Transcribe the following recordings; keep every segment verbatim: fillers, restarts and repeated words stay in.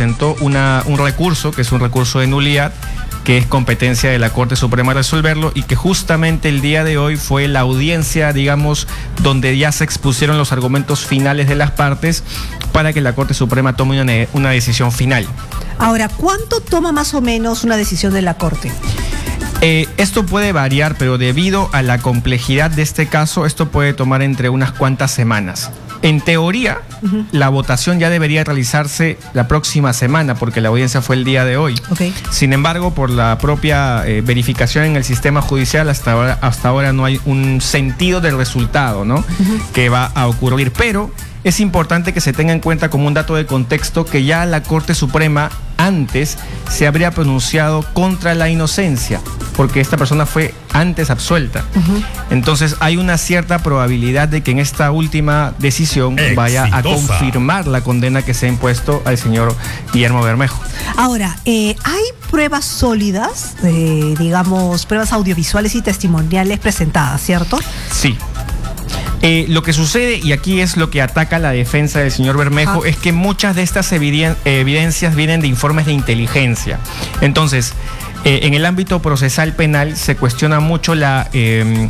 presentó una, un recurso, que es un recurso de nulidad, que es competencia de la Corte Suprema resolverlo, y que justamente el día de hoy fue la audiencia, digamos, donde ya se expusieron los argumentos finales de las partes para que la Corte Suprema tome una, una decisión final. Ahora, ¿cuánto toma más o menos una decisión de la Corte? Eh, esto puede variar, pero debido a la complejidad de este caso, esto puede tomar entre unas cuantas semanas. En teoría, uh-huh. la votación ya debería realizarse la próxima semana, porque la audiencia fue el día de hoy. Okay. Sin embargo, por la propia eh, verificación en el sistema judicial, hasta ahora, hasta ahora no hay un sentido del resultado, ¿no? Uh-huh. que va a ocurrir. Pero es importante que se tenga en cuenta como un dato de contexto que ya la Corte Suprema antes se habría pronunciado contra la inocencia, porque esta persona fue antes absuelta. Uh-huh. Entonces hay una cierta probabilidad de que en esta última decisión Exitosa. vaya a confirmar la condena que se ha impuesto al señor Guillermo Bermejo. Ahora, eh, ¿hay pruebas sólidas, eh, digamos, pruebas audiovisuales y testimoniales presentadas, cierto? Sí. Eh, lo que sucede, y aquí es lo que ataca la defensa del señor Bermejo, ah. es que muchas de estas eviden- evidencias vienen de informes de inteligencia. Entonces, eh, en el ámbito procesal penal se cuestiona mucho la, eh,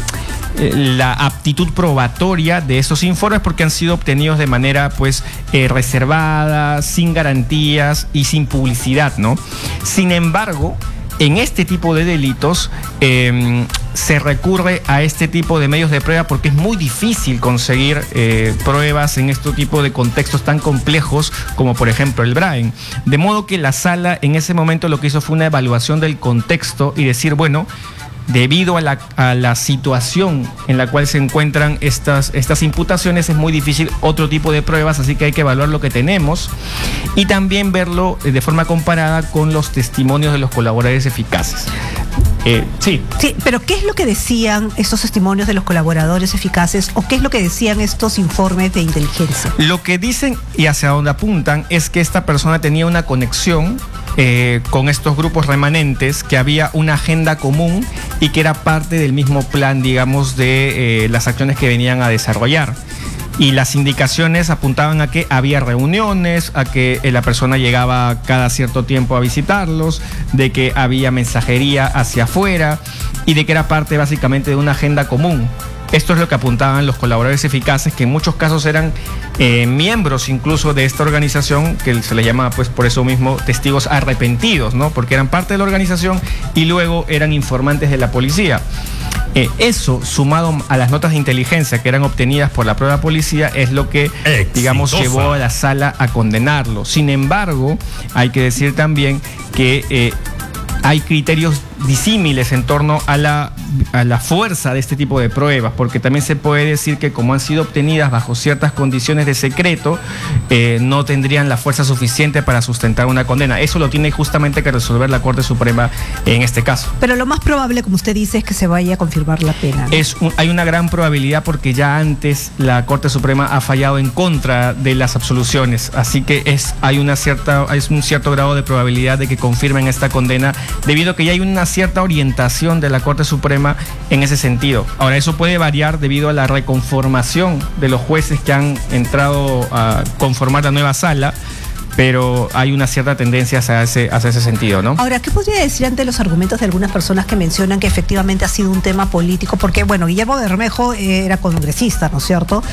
la aptitud probatoria de estos informes, porque han sido obtenidos de manera pues eh, reservada, sin garantías y sin publicidad, ¿no? Sin embargo, en este tipo de delitos eh, se recurre a este tipo de medios de prueba porque es muy difícil conseguir eh, pruebas en este tipo de contextos tan complejos como por ejemplo el Brain. De modo que la sala en ese momento lo que hizo fue una evaluación del contexto y decir, bueno, debido a la, a la situación en la cual se encuentran estas, estas imputaciones, es muy difícil otro tipo de pruebas, así que hay que evaluar lo que tenemos y también verlo de forma comparada con los testimonios de los colaboradores eficaces. Eh, sí. Sí, pero ¿qué es lo que decían estos testimonios de los colaboradores eficaces o qué es lo que decían estos informes de inteligencia? Lo que dicen y hacia donde apuntan es que esta persona tenía una conexión eh, con estos grupos remanentes, que había una agenda común y que era parte del mismo plan, digamos, de eh, las acciones que venían a desarrollar. Y las indicaciones apuntaban a que había reuniones, a que la persona llegaba cada cierto tiempo a visitarlos, de que había mensajería hacia afuera y de que era parte básicamente de una agenda común. Esto es lo que apuntaban los colaboradores eficaces, que en muchos casos eran eh, miembros incluso de esta organización, que se le llama pues por eso mismo testigos arrepentidos, ¿no? Porque eran parte de la organización y luego eran informantes de la policía. Eh, eso, sumado a las notas de inteligencia que eran obtenidas por la propia policía, es lo que, Exitosa. digamos, llevó a la sala a condenarlo. Sin embargo, hay que decir también que eh, hay criterios disímiles en torno a la, a la fuerza de este tipo de pruebas, porque también se puede decir que como han sido obtenidas bajo ciertas condiciones de secreto, eh, no tendrían la fuerza suficiente para sustentar una condena. Eso lo tiene justamente que resolver la Corte Suprema en este caso. Pero lo más probable, como usted dice, es que se vaya a confirmar la pena, ¿no? Es un, hay una gran probabilidad porque ya antes la Corte Suprema ha fallado en contra de las absoluciones, así que es, hay, una cierta, hay un cierto grado de probabilidad de que confirmen esta condena, debido a que ya hay una cierta orientación de la Corte Suprema en ese sentido. Ahora, eso puede variar debido a la reconformación de los jueces que han entrado a conformar la nueva sala, pero hay una cierta tendencia hacia ese, hacia ese sentido, ¿no? Ahora, ¿qué podría decir ante los argumentos de algunas personas que mencionan que efectivamente ha sido un tema político? Porque, bueno, Guillermo Bermejo era congresista, ¿no es cierto?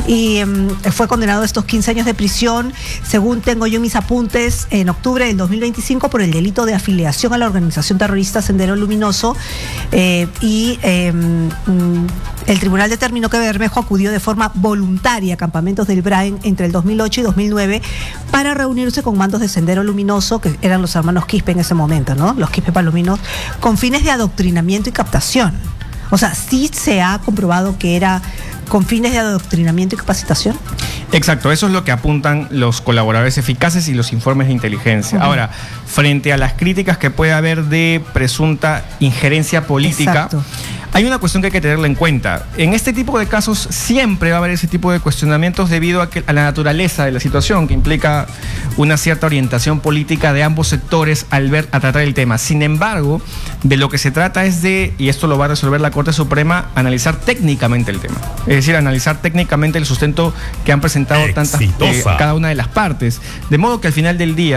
Y um, fue condenado a estos quince años de prisión, según tengo yo en mis apuntes, en octubre del dos mil veinticinco por el delito de afiliación a la organización terrorista Sendero Luminoso, eh, y eh, um, el tribunal determinó que Bermejo acudió de forma voluntaria a campamentos del Brain entre el dos mil ocho y dos mil nueve para reunirse con mandos de Sendero Luminoso, que eran los hermanos Quispe en ese momento, ¿no? Los Quispe Palominos, con fines de adoctrinamiento y captación. O sea, ¿sí se ha comprobado que era con fines de adoctrinamiento y capacitación? Exacto, eso es lo que apuntan los colaboradores eficaces y los informes de inteligencia. Uh-huh. Ahora, frente a las críticas que puede haber de presunta injerencia política, Exacto. hay una cuestión que hay que tenerla en cuenta. En este tipo de casos siempre va a haber ese tipo de cuestionamientos debido a, que, a la naturaleza de la situación, que implica una cierta orientación política de ambos sectores al ver, a tratar el tema. Sin embargo, de lo que se trata es de, y esto lo va a resolver la Corte Suprema, analizar técnicamente el tema. Es decir, analizar técnicamente el sustento que han presentado tantas, eh, cada una de las partes. De modo que al final del día, si hay un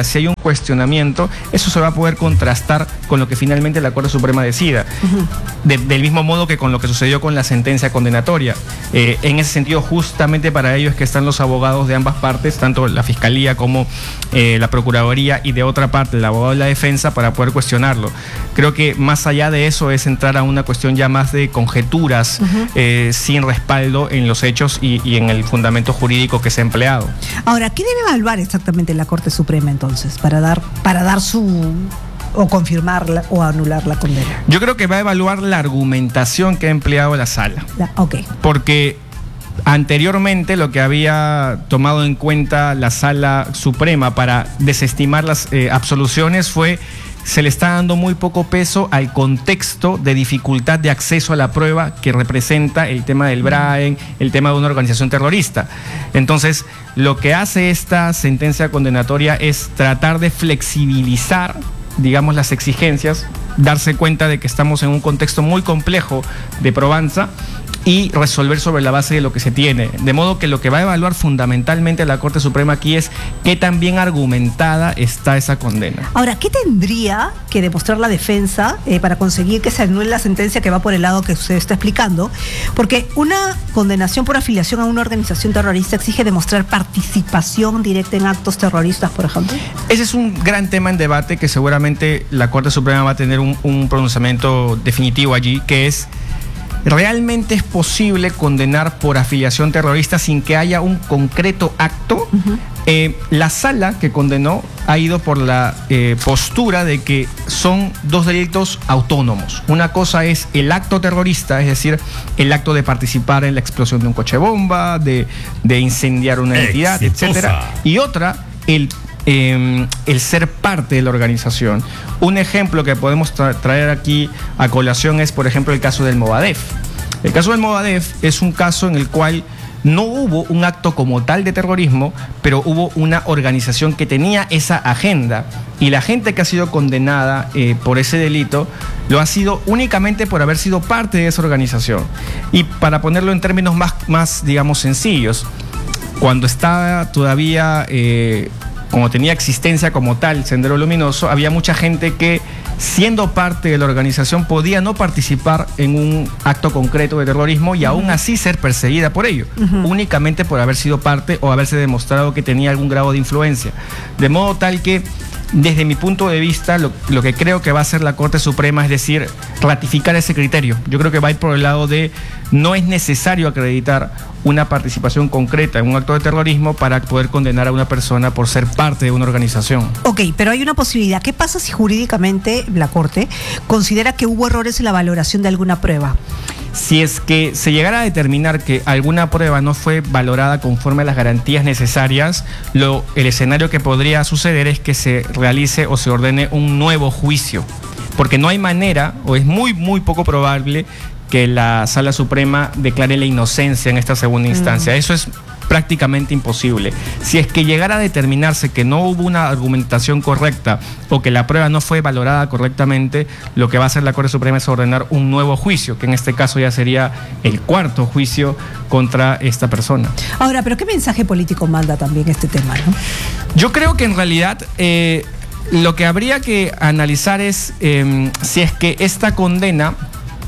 cuestionamiento, eso se va a poder contrastar con lo que finalmente la Corte Suprema decida. Uh-huh. De, del mismo modo que con lo que sucedió con la sentencia condenatoria. Eh, en ese sentido, justamente para ello es que están los abogados de ambas partes, tanto la Fiscalía como eh, la Procuraduría, y de otra parte el abogado de la defensa, para poder cuestionarlo. Creo que más allá de eso es entrar a una cuestión ya más de conjeturas, uh-huh. eh, sin respaldo en los hechos y, y en el fundamento jurídico que se ha empleado. Ahora, ¿qué debe evaluar exactamente la Corte Suprema entonces para dar, para dar su... o confirmarla o anular la condena? Yo creo que va a evaluar la argumentación que ha empleado la sala. La, ok. Porque anteriormente lo que había tomado en cuenta la Sala Suprema para desestimar las eh, absoluciones fue: se le está dando muy poco peso al contexto de dificultad de acceso a la prueba que representa el tema del Braen, el tema de una organización terrorista. Entonces, lo que hace esta sentencia condenatoria es tratar de flexibilizar, digamos, las exigencias, darse cuenta de que estamos en un contexto muy complejo de probanza y resolver sobre la base de lo que se tiene. De modo que lo que va a evaluar fundamentalmente la Corte Suprema aquí es qué tan bien argumentada está esa condena. Ahora, ¿qué tendría que demostrar la defensa eh, para conseguir que se anule la sentencia que va por el lado que usted está explicando? Porque una condenación por afiliación a una organización terrorista exige demostrar participación directa en actos terroristas, por ejemplo. Ese es un gran tema en debate que seguramente la Corte Suprema va a tener un, un pronunciamiento definitivo allí, que es: ¿realmente es posible condenar por afiliación terrorista sin que haya un concreto acto? Uh-huh. Eh, la sala que condenó ha ido por la eh, postura de que son dos delitos autónomos. Una cosa es el acto terrorista, es decir, el acto de participar en la explosión de un coche bomba, de, de incendiar una entidad, etcétera. Y otra, el Eh, el ser parte de la organización. Un ejemplo que podemos tra- traer aquí a colación es, por ejemplo, el caso del Movadef. El caso del Movadef es un caso en el cual no hubo un acto como tal de terrorismo, pero hubo una organización que tenía esa agenda, y la gente que ha sido condenada eh, por ese delito lo ha sido únicamente por haber sido parte de esa organización. Y para ponerlo en términos más, más digamos, sencillos, cuando estaba todavía... Eh, como tenía existencia como tal Sendero Luminoso, había mucha gente que, siendo parte de la organización, podía no participar en un acto concreto de terrorismo y uh-huh. aún así ser perseguida por ello, uh-huh. únicamente por haber sido parte o haberse demostrado que tenía algún grado de influencia. De modo tal que, desde mi punto de vista, lo, lo que creo que va a hacer la Corte Suprema es decir, ratificar ese criterio. Yo creo que va a ir por el lado de no es necesario acreditar una participación concreta en un acto de terrorismo para poder condenar a una persona por ser parte de una organización. Ok, pero hay una posibilidad. ¿Qué pasa si jurídicamente la Corte considera que hubo errores en la valoración de alguna prueba? Si es que se llegara a determinar que alguna prueba no fue valorada conforme a las garantías necesarias, lo, el escenario que podría suceder es que se realice o se ordene un nuevo juicio, porque no hay manera, o es muy, muy poco probable, que la Sala Suprema declare la inocencia en esta segunda instancia. Mm. Eso es prácticamente imposible. Si es que llegara a determinarse que no hubo una argumentación correcta o que la prueba no fue valorada correctamente, lo que va a hacer la Corte Suprema es ordenar un nuevo juicio, que en este caso ya sería el cuarto juicio contra esta persona. Ahora, ¿pero qué mensaje político manda también este tema, no? Yo creo que en realidad eh, lo que habría que analizar es eh, si es que esta condena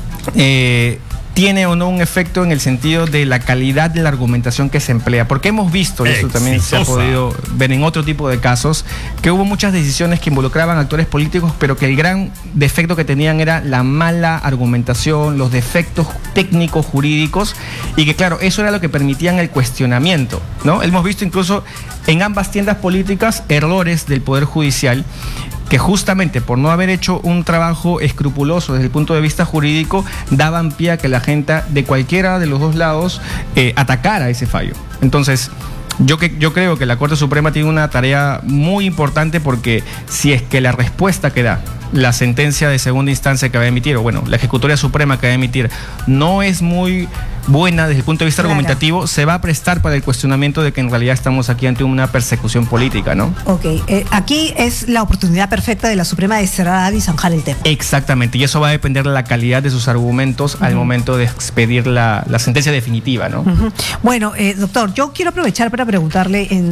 eh, tiene o no un efecto en el sentido de la calidad de la argumentación que se emplea, porque hemos visto, y eso también se ha podido ver en otro tipo de casos, que hubo muchas decisiones que involucraban actores políticos, pero que el gran defecto que tenían era la mala argumentación, los defectos técnicos jurídicos, y que claro, eso era lo que permitían el cuestionamiento, ¿no? Hemos visto incluso en ambas tiendas políticas errores del Poder Judicial que justamente por no haber hecho un trabajo escrupuloso desde el punto de vista jurídico, daban pie a que la gente de cualquiera de los dos lados eh, atacara ese fallo. Entonces, yo, que, yo creo que la Corte Suprema tiene una tarea muy importante, porque si es que la respuesta que da la sentencia de segunda instancia que va a emitir, o bueno, la Ejecutoria Suprema que va a emitir, no es muy buena desde el punto de vista Claro. argumentativo, se va a prestar para el cuestionamiento de que en realidad estamos aquí ante una persecución política, ¿no? Ok, eh, aquí es la oportunidad perfecta de la Suprema de cerrar y zanjar el tema. Exactamente, y eso va a depender de la calidad de sus argumentos uh-huh. al momento de expedir la, la sentencia definitiva, ¿no? Uh-huh. Bueno, eh, doctor, yo quiero aprovechar para preguntarle en,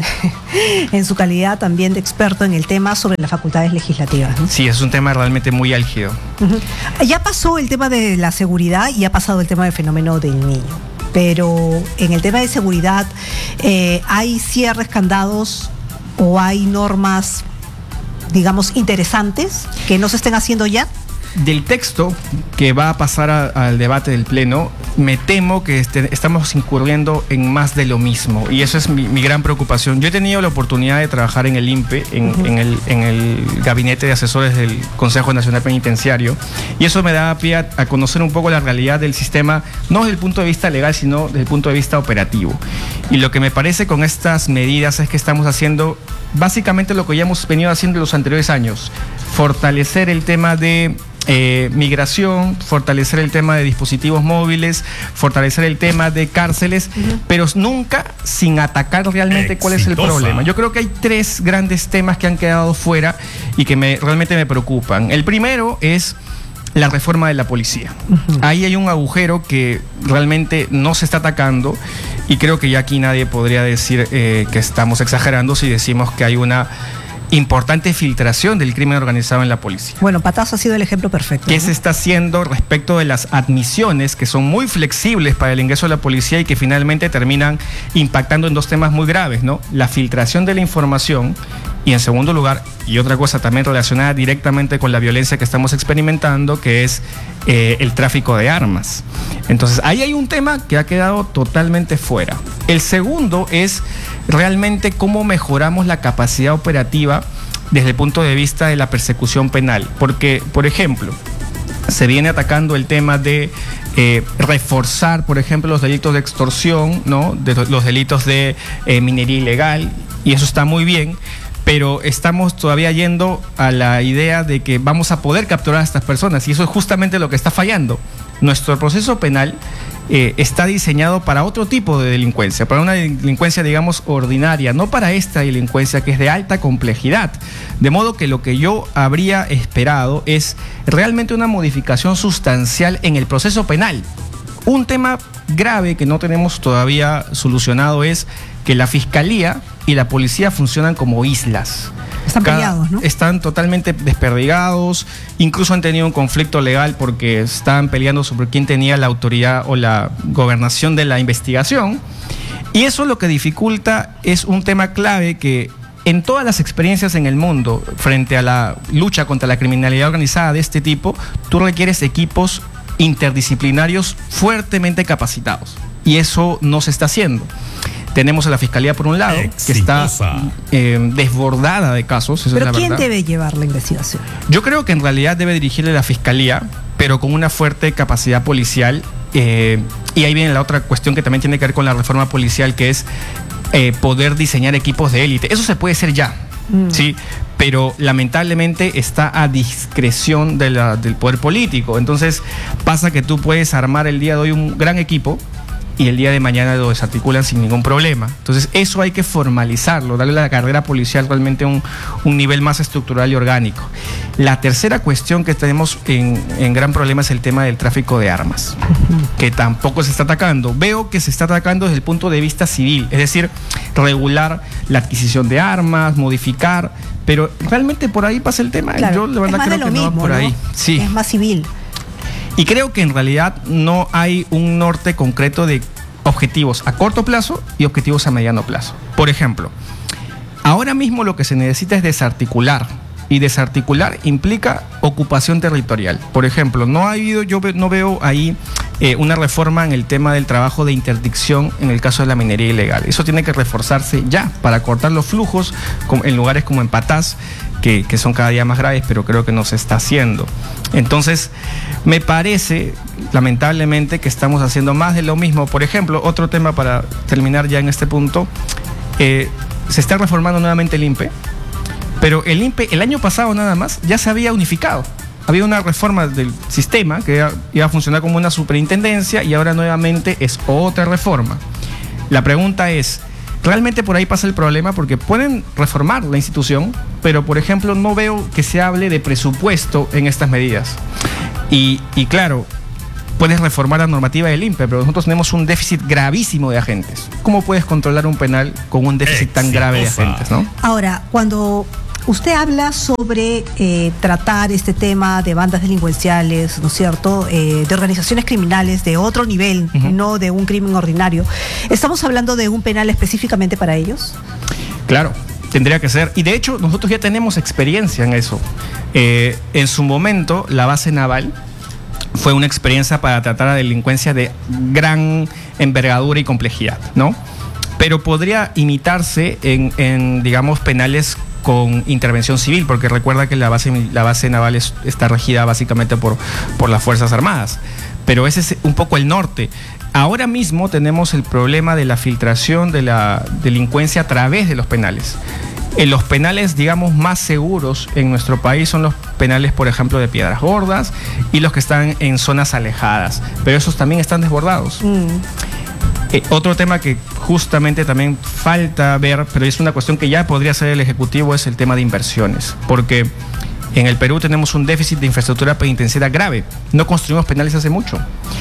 en su calidad también de experto en el tema sobre las facultades legislativas, ¿no? Sí, es un tema realmente muy álgido. Uh-huh. Ya pasó el tema de la seguridad y ha pasado el tema del fenómeno del niño. Pero en el tema de seguridad, eh, ¿hay cierres, candados o hay normas, digamos, interesantes que no se estén haciendo ya? Del texto que va a pasar a, al debate del Pleno, me temo que este, estamos incurriendo en más de lo mismo, y eso es mi, mi gran preocupación. Yo he tenido la oportunidad de trabajar en el I N P E, en, uh-huh. en, el, en el Gabinete de Asesores del Consejo Nacional Penitenciario, y eso me da pie a, a conocer un poco la realidad del sistema, no desde el punto de vista legal, sino desde el punto de vista operativo. Y lo que me parece con estas medidas es que estamos haciendo básicamente lo que ya hemos venido haciendo en los anteriores años: fortalecer el tema de Eh, migración, fortalecer el tema de dispositivos móviles, fortalecer el tema de cárceles, uh-huh. pero nunca sin atacar realmente Exitosa. Cuál es el problema. Yo creo que hay tres grandes temas que han quedado fuera y que me, realmente me preocupan. El primero es la reforma de la policía. Uh-huh. Ahí hay un agujero que realmente no se está atacando, y creo que ya aquí nadie podría decir eh, que estamos exagerando si decimos que hay una importante filtración del crimen organizado en la policía. Bueno, Patas ha sido el ejemplo perfecto. ¿Qué ¿no? se está haciendo respecto de las admisiones, que son muy flexibles para el ingreso a la policía y que finalmente terminan impactando en dos temas muy graves, ¿no? La filtración de la información y, en segundo lugar, y otra cosa también relacionada directamente con la violencia que estamos experimentando, que es eh, el tráfico de armas. Entonces, ahí hay un tema que ha quedado totalmente fuera. El segundo es realmente cómo mejoramos la capacidad operativa desde el punto de vista de la persecución penal. Porque, por ejemplo, se viene atacando el tema de eh, reforzar, por ejemplo, los delitos de extorsión, ¿no? De los delitos de eh, minería ilegal, y eso está muy bien, pero estamos todavía yendo a la idea de que vamos a poder capturar a estas personas, y eso es justamente lo que está fallando. Nuestro proceso penal eh, está diseñado para otro tipo de delincuencia, para una delincuencia, digamos, ordinaria, no para esta delincuencia que es de alta complejidad. De modo que lo que yo habría esperado es realmente una modificación sustancial en el proceso penal. Un tema grave que no tenemos todavía solucionado es que la Fiscalía y la Policía funcionan como islas. Están Cada, peleados, ¿no? Están totalmente desperdigados, incluso han tenido un conflicto legal porque estaban peleando sobre quién tenía la autoridad o la gobernación de la investigación. Y eso lo que dificulta es un tema clave que en todas las experiencias en el mundo frente a la lucha contra la criminalidad organizada de este tipo, tú requieres equipos interdisciplinarios fuertemente capacitados, y eso no se está haciendo. Tenemos a la Fiscalía por un lado, Exitosa. que está eh, desbordada de casos. Pero es la ¿quién verdad. debe llevar la investigación? Yo creo que en realidad debe dirigirle la Fiscalía, pero con una fuerte capacidad policial. Eh, y ahí viene la otra cuestión que también tiene que ver con la reforma policial, que es eh, poder diseñar equipos de élite. Eso se puede hacer ya, mm. ¿sí? Pero lamentablemente está a discreción de la, del poder político. Entonces pasa que tú puedes armar el día de hoy un gran equipo y el día de mañana lo desarticulan sin ningún problema. Entonces eso hay que formalizarlo, darle a la carrera policial realmente un, un nivel más estructural y orgánico. La tercera cuestión que tenemos en, en gran problema es el tema del tráfico de armas, que tampoco se está atacando. Veo que se está atacando desde el punto de vista civil, es decir, regular la adquisición de armas, modificar, pero realmente por ahí pasa el tema. Claro, yo la verdad creo que mismo, no va por ¿no? ahí. Sí. Es más civil. Y creo que en realidad no hay un norte concreto de objetivos a corto plazo y objetivos a mediano plazo. Por ejemplo, ahora mismo lo que se necesita es desarticular, y desarticular implica ocupación territorial. Por ejemplo, no ha habido, yo no veo ahí eh, una reforma en el tema del trabajo de interdicción en el caso de la minería ilegal. Eso tiene que reforzarse ya para cortar los flujos en lugares como en Patas, que, que son cada día más graves, pero creo que no se está haciendo. Entonces, me parece, lamentablemente, que estamos haciendo más de lo mismo. Por ejemplo, otro tema para terminar ya en este punto, eh, se está reformando nuevamente el I N P E, pero el I N P E el año pasado nada más ya se había unificado. había una reforma del sistema que iba, iba a funcionar como una superintendencia y ahora nuevamente es otra reforma. La pregunta es, realmente por ahí pasa el problema, porque pueden reformar la institución, pero por ejemplo no veo que se hable de presupuesto en estas medidas. Y, y claro, puedes reformar la normativa del I N P E, pero nosotros tenemos un déficit gravísimo de agentes. ¿Cómo puedes controlar un penal con un déficit tan grave de agentes, no? Ahora, cuando usted habla sobre eh, tratar este tema de bandas delincuenciales, ¿no es cierto?, eh, de organizaciones criminales de otro nivel, uh-huh. no de un crimen ordinario, ¿estamos hablando de un penal específicamente para ellos? Claro, tendría que ser. Y de hecho, nosotros ya tenemos experiencia en eso. Eh, en su momento, la base naval fue una experiencia para tratar a delincuencia de gran envergadura y complejidad, ¿no? Pero podría imitarse en, en digamos, penales con intervención civil, porque recuerda que la base, la base naval es, está regida básicamente por, por las Fuerzas Armadas. Pero ese es un poco el norte. Ahora mismo tenemos el problema de la filtración de la delincuencia a través de los penales. En los penales, digamos, más seguros en nuestro país son los penales, por ejemplo, de Piedras Gordas y los que están en zonas alejadas, pero esos también están desbordados. Mm. Eh, otro tema que justamente también falta ver, pero es una cuestión que ya podría hacer el Ejecutivo, es el tema de inversiones, porque en el Perú tenemos un déficit de infraestructura penitenciaria grave. No construimos penales hace mucho.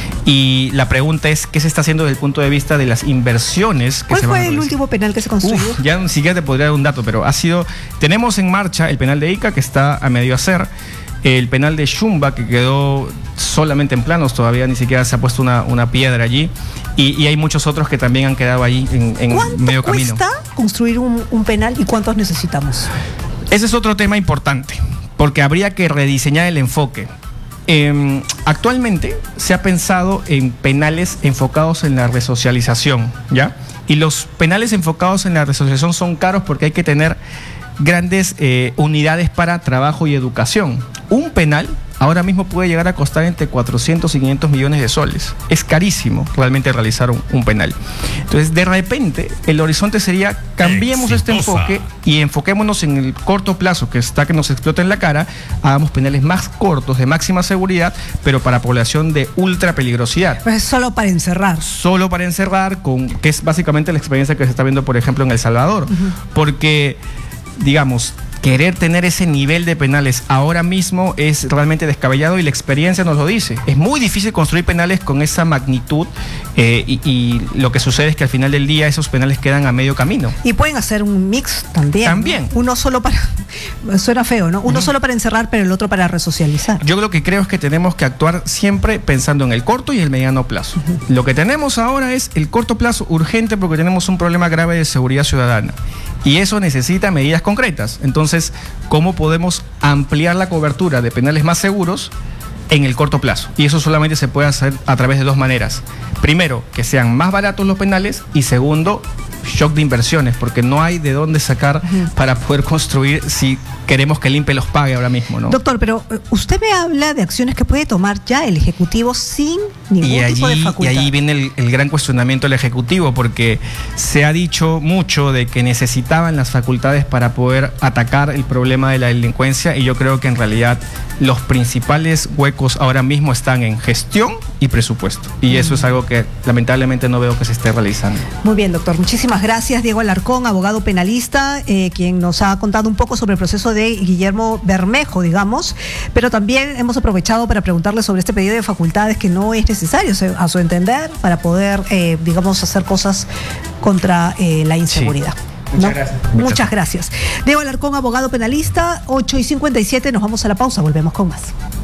Y la pregunta es, ¿qué se está haciendo desde el punto de vista de las inversiones que ¿Cuál se van a fue el último penal que se construyó? Uf, ya ni siquiera te podría dar un dato, pero ha sido... Tenemos en marcha el penal de Ica, que está a medio hacer. El penal de Shumba, que quedó solamente en planos, todavía ni siquiera se ha puesto una, una piedra allí. Y, y hay muchos otros que también han quedado ahí en, en medio camino. ¿Cuánto cuesta construir un, un penal y cuántos necesitamos? Ese es otro tema importante, porque habría que rediseñar el enfoque. Eh, actualmente se ha pensado en penales enfocados en la resocialización, ¿ya? Y los penales enfocados en la resocialización son caros porque hay que tener grandes eh, unidades para trabajo y educación. Un penal ahora mismo puede llegar a costar entre cuatrocientos y quinientos millones de soles. Es carísimo realmente realizar un, un penal. Entonces, de repente, el horizonte sería, cambiemos Exitosa. este enfoque y enfoquémonos en el corto plazo, que está que nos explote en la cara, hagamos penales más cortos, de máxima seguridad, pero para población de ultra peligrosidad. Pues solo para encerrar. Solo para encerrar, con, que es básicamente la experiencia que se está viendo, por ejemplo, en El Salvador. Uh-huh. Porque, digamos, querer tener ese nivel de penales ahora mismo es realmente descabellado y la experiencia nos lo dice. Es muy difícil construir penales con esa magnitud eh, y, y lo que sucede es que al final del día esos penales quedan a medio camino. Y pueden hacer un mix también. También. ¿No? Uno solo para... Suena feo, ¿no? Uno uh-huh. solo para encerrar, pero el otro para resocializar. Yo lo que creo es que tenemos que actuar siempre pensando en el corto y el mediano plazo. Uh-huh. Lo que tenemos ahora es el corto plazo urgente porque tenemos un problema grave de seguridad ciudadana. Y eso necesita medidas concretas. Entonces, ¿cómo podemos ampliar la cobertura de penales más seguros en el corto plazo? Y eso solamente se puede hacer a través de dos maneras. Primero, que sean más baratos los penales y segundo, shock de inversiones, porque no hay de dónde sacar uh-huh. para poder construir si queremos que el I N P E los pague ahora mismo, ¿no? Doctor, pero usted me habla de acciones que puede tomar ya el Ejecutivo sin ningún y allí, tipo de facultad. Y ahí viene el, el gran cuestionamiento del Ejecutivo, porque se ha dicho mucho de que necesitaban las facultades para poder atacar el problema de la delincuencia y yo creo que en realidad los principales huecos ahora mismo están en gestión y presupuesto. Y uh-huh. eso es algo que lamentablemente no veo que se esté realizando. Muy bien, doctor. Muchísimas gracias. Diego Alarcón, abogado penalista, eh, quien nos ha contado un poco sobre el proceso de Guillermo Bermejo, digamos, pero también hemos aprovechado para preguntarle sobre este pedido de facultades que no es necesario, a su entender, para poder, eh, digamos, hacer cosas contra eh, la inseguridad. Sí. Muchas ¿no? gracias. Muchas gracias. Diego Alarcón, abogado penalista, ocho y cincuenta y siete, nos vamos a la pausa, volvemos con más.